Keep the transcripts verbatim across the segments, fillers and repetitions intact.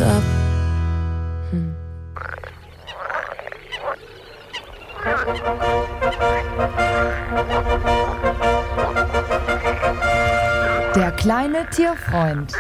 ab. Hm. Der kleine Tierfreund.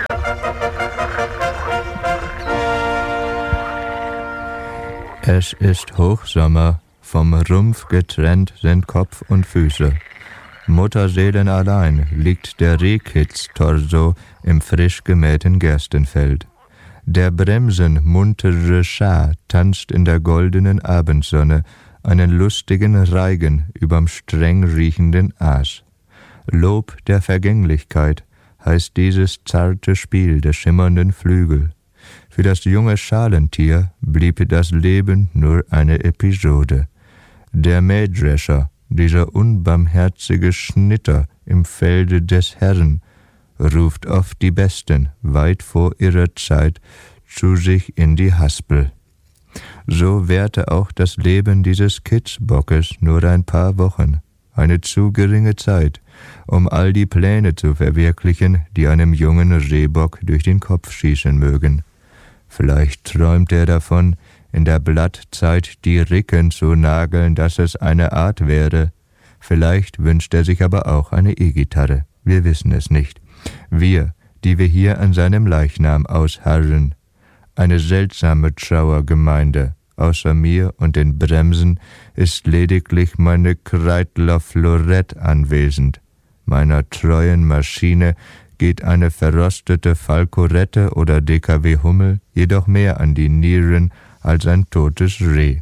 Es ist Hochsommer, vom Rumpf getrennt sind Kopf und Füße. Mutterseelen allein liegt der Rehkitz-Torso im frisch gemähten Gerstenfeld. Der Bremsen muntere Schar tanzt in der goldenen Abendsonne einen lustigen Reigen überm streng riechenden Aas. Lob der Vergänglichkeit heißt dieses zarte Spiel der schimmernden Flügel. Für das junge Schalentier blieb das Leben nur eine Episode. Der Mähdrescher, dieser unbarmherzige Schnitter im Felde des Herrn, ruft oft die Besten weit vor ihrer Zeit zu sich in die Haspel. So währte auch das Leben dieses Kitzbockes nur ein paar Wochen, eine zu geringe Zeit, um all die Pläne zu verwirklichen, die einem jungen Rehbock durch den Kopf schießen mögen. Vielleicht träumt er davon, in der Blattzeit die Ricken zu nageln, dass es eine Art wäre. Vielleicht wünscht er sich aber auch eine E-Gitarre. Wir wissen es nicht. Wir, die wir hier an seinem Leichnam ausharren. Eine seltsame Trauergemeinde. Außer mir und den Bremsen ist lediglich meine Kreidler Florett anwesend. Meiner treuen Maschine geht eine verrostete Falkorette oder D K W Hummel jedoch mehr an die Nieren als ein totes Reh.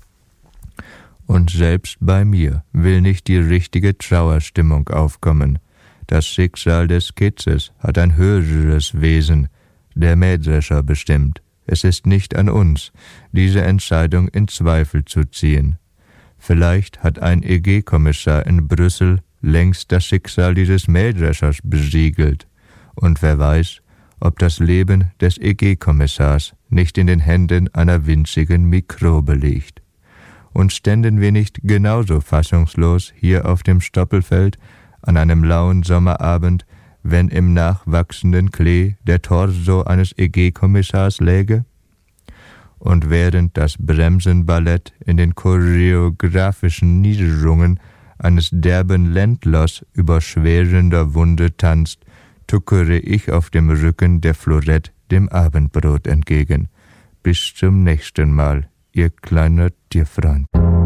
Und selbst bei mir will nicht die richtige Trauerstimmung aufkommen. Das Schicksal des Kitzes hat ein höheres Wesen, der Mähdrescher bestimmt. Es ist nicht an uns, diese Entscheidung in Zweifel zu ziehen. Vielleicht hat ein E G-Kommissar in Brüssel längst das Schicksal dieses Mähdreschers besiegelt. Und wer weiß, ob das Leben des E G-Kommissars nicht in den Händen einer winzigen Mikrobe liegt. Und ständen wir nicht genauso fassungslos hier auf dem Stoppelfeld an einem lauen Sommerabend, wenn im nachwachsenden Klee der Torso eines E G-Kommissars läge? Und während das Bremsenballett in den choreografischen Niederungen eines derben Ländlers über schwerender Wunde tanzt, tuckere ich auf dem Rücken der Florett dem Abendbrot entgegen. Bis zum nächsten Mal, ihr kleiner Tierfreund.